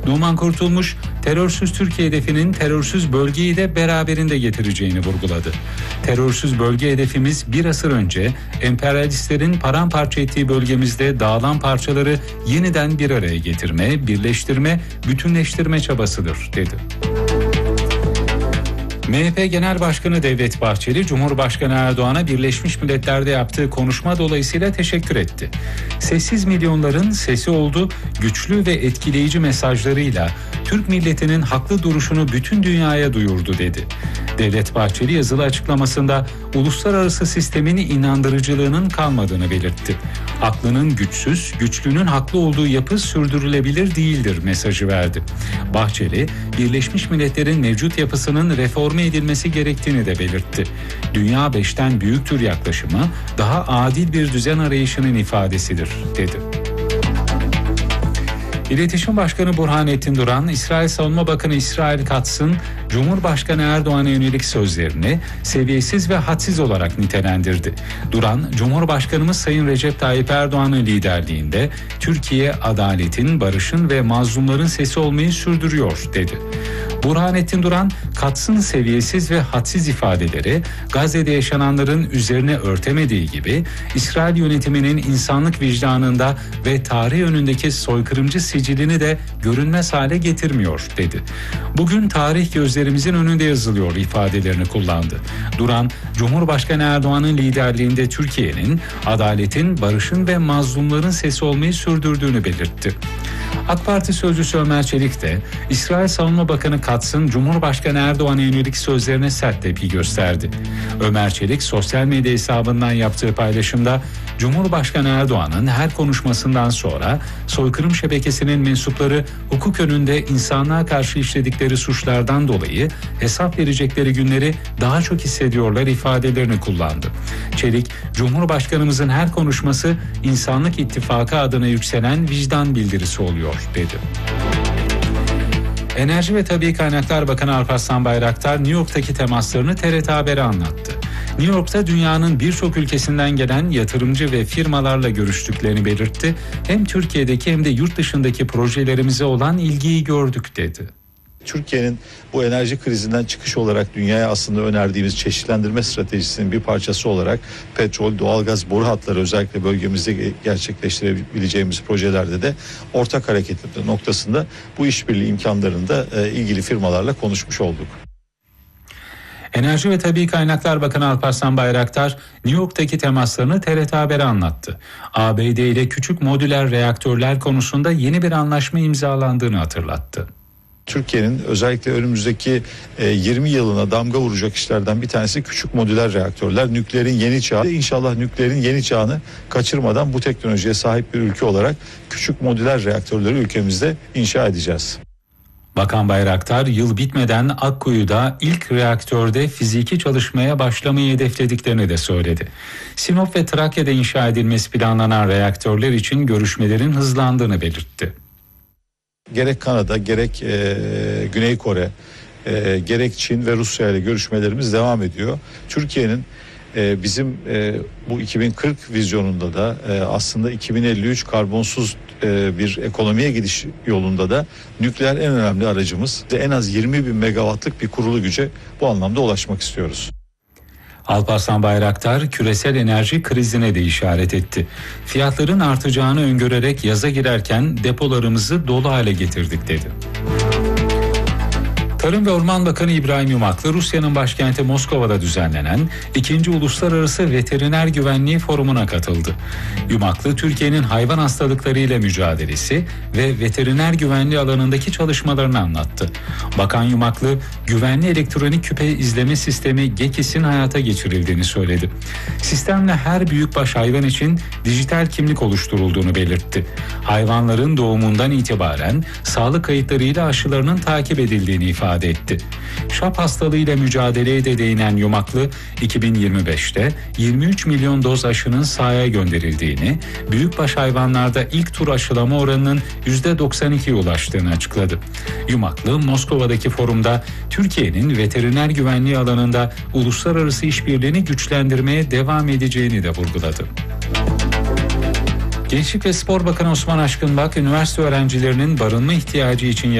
Numan Kurtulmuş, terörsüz Türkiye hedefinin terörsüz bölgeyi de beraberinde getireceğini vurguladı. Terörsüz bölge hedefimiz bir asır önce emperyalistlerin paramparça ettiği bölgemizde dağılan parçaları yeniden bir araya getirme, birleştirme, bütünleştirme çabasıdır, dedi. MHP Genel Başkanı Devlet Bahçeli, Cumhurbaşkanı Erdoğan'a Birleşmiş Milletler'de yaptığı konuşma dolayısıyla teşekkür etti. Sessiz milyonların sesi oldu, güçlü ve etkileyici mesajlarıyla Türk milletinin haklı duruşunu bütün dünyaya duyurdu, dedi. Devlet Bahçeli yazılı açıklamasında uluslararası sistemin inandırıcılığının kalmadığını belirtti. Haklının güçsüz, güçlünün haklı olduğu yapı sürdürülebilir değildir mesajı verdi. Bahçeli, Birleşmiş Milletler'in mevcut yapısının reforme edilmesi gerektiğini de belirtti. Dünya 5'ten büyüktür yaklaşımı daha adil bir düzen arayışının ifadesidir, dedi. İletişim Başkanı Burhanettin Duran, İsrail Savunma Bakanı İsrail Katz'ın Cumhurbaşkanı Erdoğan'a yönelik sözlerini seviyesiz ve hadsiz olarak nitelendirdi. Duran, Cumhurbaşkanımız Sayın Recep Tayyip Erdoğan'ın liderliğinde Türkiye adaletin, barışın ve mazlumların sesi olmayı sürdürüyor, dedi. Burhanettin Duran, Katz'ın seviyesiz ve hadsiz ifadeleri Gazze'de yaşananların üzerine örtemediği gibi İsrail yönetiminin insanlık vicdanında ve tarih önündeki soykırımcı sicilini de görünmez hale getirmiyor, dedi. Bugün tarih gözlerimizin önünde yazılıyor ifadelerini kullandı. Duran, Cumhurbaşkanı Erdoğan'ın liderliğinde Türkiye'nin adaletin, barışın ve mazlumların sesi olmayı sürdürdüğünü belirtti. AK Parti sözcüsü Ömer Çelik de İsrail Savunma Bakanı Katz'ın Cumhurbaşkanı Erdoğan'a yönelik sözlerine sert tepki gösterdi. Ömer Çelik sosyal medya hesabından yaptığı paylaşımda Cumhurbaşkanı Erdoğan'ın her konuşmasından sonra soykırım şebekesinin mensupları hukuk önünde insanlığa karşı işledikleri suçlardan dolayı hesap verecekleri günleri daha çok hissediyorlar ifadelerini kullandı. Çelik, Cumhurbaşkanımızın her konuşması İnsanlık İttifakı adına yükselen vicdan bildirisi oluyor, dedi. Enerji ve Tabii Kaynaklar Bakanı Alparslan Bayraktar, New York'taki temaslarını TRT Haber'e anlattı. New York'ta dünyanın birçok ülkesinden gelen yatırımcı ve firmalarla görüştüklerini belirtti. Hem Türkiye'deki hem de yurt dışındaki projelerimize olan ilgiyi gördük, dedi. Türkiye'nin bu enerji krizinden çıkış olarak dünyaya aslında önerdiğimiz çeşitlendirme stratejisinin bir parçası olarak petrol, doğalgaz, boru hatları özellikle bölgemizde gerçekleştirebileceğimiz projelerde de ortak hareket noktasında bu işbirliği imkanlarında ilgili firmalarla konuşmuş olduk. Enerji ve Tabii Kaynaklar Bakanı Alparslan Bayraktar, New York'taki temaslarını TRT Haber'e anlattı. ABD ile küçük modüler reaktörler konusunda yeni bir anlaşma imzalandığını hatırlattı. Türkiye'nin özellikle önümüzdeki 20 yılına damga vuracak işlerden bir tanesi küçük modüler reaktörler. Nükleerin yeni çağı. İnşallah nükleerin yeni çağını kaçırmadan bu teknolojiye sahip bir ülke olarak küçük modüler reaktörleri ülkemizde inşa edeceğiz. Bakan Bayraktar, yıl bitmeden Akkuyu'da ilk reaktörde fiziki çalışmaya başlamayı hedeflediklerini de söyledi. Sinop ve Trakya'da inşa edilmesi planlanan reaktörler için görüşmelerin hızlandığını belirtti. Gerek Kanada, gerek Güney Kore, gerek Çin ve Rusya ile görüşmelerimiz devam ediyor. Türkiye'nin bizim bu 2040 vizyonunda da aslında 2053 karbonsuz bir ekonomiye gidiş yolunda da nükleer en önemli aracımız. En az 20 bin megawattlık bir kurulu güce bu anlamda ulaşmak istiyoruz. Alparslan Bayraktar küresel enerji krizine de işaret etti. Fiyatların artacağını öngörerek yaza girerken depolarımızı dolu hale getirdik, dedi. Tarım ve Orman Bakanı İbrahim Yumaklı, Rusya'nın başkenti Moskova'da düzenlenen 2. Uluslararası Veteriner Güvenliği Forumu'na katıldı. Yumaklı, Türkiye'nin hayvan hastalıkları ile mücadelesi ve veteriner güvenliği alanındaki çalışmalarını anlattı. Bakan Yumaklı, güvenli elektronik küpe izleme sistemi GEKİS'in hayata geçirildiğini söyledi. Sistemle her büyükbaş hayvan için dijital kimlik oluşturulduğunu belirtti. Hayvanların doğumundan itibaren sağlık kayıtlarıyla aşılarının takip edildiğini ifade etti. Şap hastalığıyla mücadeleye de değinen Yumaklı, 2025'te 23 milyon doz aşının sahaya gönderildiğini, büyükbaş hayvanlarda ilk tur aşılama oranının %92'ye ulaştığını açıkladı. Yumaklı, Moskova'daki forumda Türkiye'nin veteriner güvenliği alanında uluslararası işbirliğini güçlendirmeye devam edeceğini de vurguladı. Gençlik ve Spor Bakanı Osman Aşkınbak, üniversite öğrencilerinin barınma ihtiyacı için